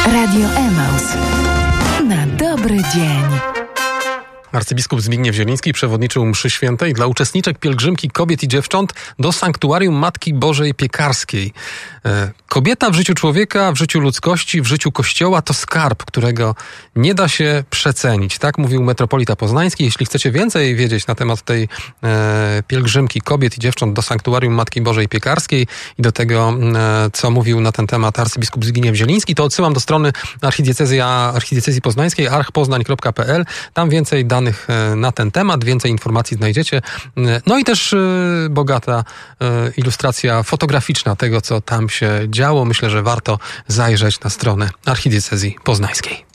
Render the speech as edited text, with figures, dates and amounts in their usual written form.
Radio Emaus. Na dobry dzień. Arcybiskup Zbigniew Zieliński przewodniczył mszy świętej dla uczestniczek pielgrzymki kobiet i dziewcząt do sanktuarium Matki Bożej Piekarskiej. Kobieta w życiu człowieka, w życiu ludzkości, w życiu Kościoła to skarb, którego nie da się przecenić. Tak mówił metropolita poznański. Jeśli chcecie więcej wiedzieć na temat tej pielgrzymki kobiet i dziewcząt do sanktuarium Matki Bożej Piekarskiej i do tego, co mówił na ten temat arcybiskup Zbigniew Zieliński, to odsyłam do strony archidiecezji poznańskiej archpoznań.pl. Tam więcej danych na ten temat, więcej informacji znajdziecie. No i też bogata ilustracja fotograficzna tego, co tam się działo. Myślę, że warto zajrzeć na stronę archidiecezji poznańskiej.